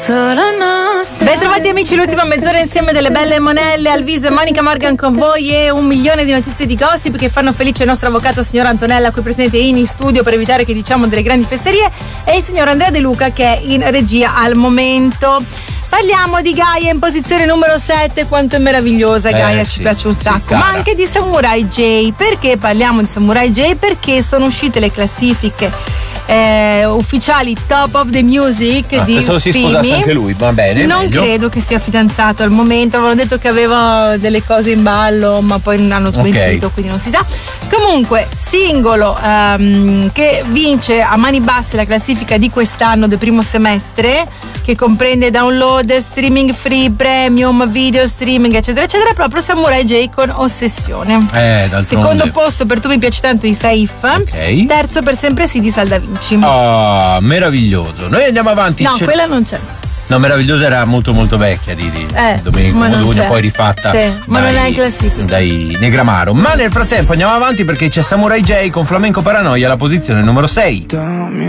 Ben trovati amici, l'ultima mezz'ora insieme delle belle monelle, Alviso e Monica Morgan con voi e 1 milione di notizie di gossip che fanno felice il nostro avvocato signor Antonella, qui presente in studio per evitare che diciamo delle grandi fesserie, e il signor Andrea De Luca che è in regia al momento. Parliamo di Gaia in posizione numero 7, quanto è meravigliosa Gaia, ci piace un sacco, ma anche di Samurai J. Perché parliamo di Samurai J? Perché sono uscite le classifiche ufficiali Top of the Music di pensavo si sposasse anche lui, va bene. Non meglio. credo che sia fidanzato al momento, avevano detto che aveva delle cose in ballo, ma poi non hanno smentito, quindi non si sa. Comunque, singolo che vince a mani basse la classifica di quest'anno del primo semestre, che comprende download, streaming free, premium, video streaming, eccetera, eccetera, proprio Samurai J con Ossessione. Secondo posto per Tu mi piace tanto di Saif. Ok. Terzo per Sempre sì di Salda Vinci. Oh, meraviglioso. Noi andiamo avanti. No, quella non c'è. No, meravigliosa era molto molto vecchia di Domenico Modugno, poi rifatta ma non è in classifica dai Negramaro. Ma nel frattempo andiamo avanti perché c'è Samurai J con Flamenco Paranoia alla posizione numero 6.